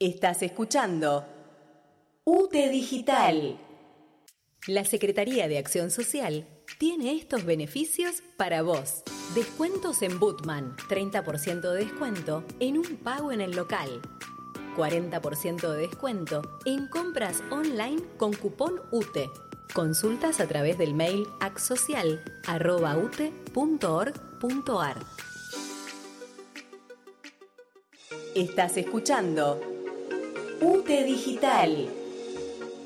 Estás escuchando UTE Digital. La Secretaría de Acción Social tiene estos beneficios para vos. Descuentos en Bootman, 30% de descuento en un pago en el local. 40% de descuento en compras online con cupón UTE. Consultas a través del mail acsocial@ute.org.ar. Estás escuchando UTE Digital.